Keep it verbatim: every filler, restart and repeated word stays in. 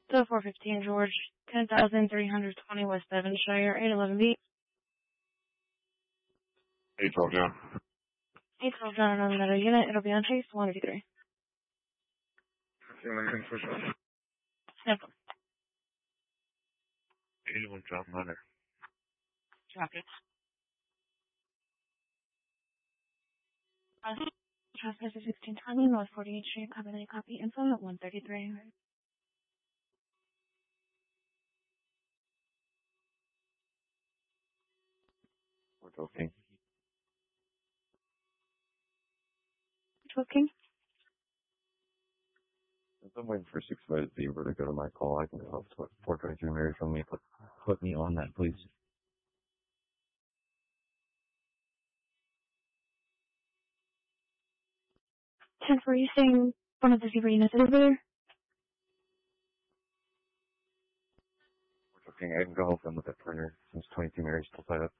The four fifteen George, ten thousand three hundred twenty West Devonshire, eight eleven B. eight twelve John. eight twelve John, another metal unit. It'll be on chase one eighty-three. See you later. Thanks for showing. No problem. eighty-one John Leonard. Traffic. Uh, Traffic sixteen twenty North forty-eighth Street. Copy, copy. Info at one thirty-three. We're talking. Talking. I'm waiting for Supervisor Beaver to go to my call. I can go up to four twenty-three Mary from me. Put, put me on that, please. ten four, you saying one of the Zebra units is over there? We're talking. I can go help them with that printer since twenty-two Mary's still tied up.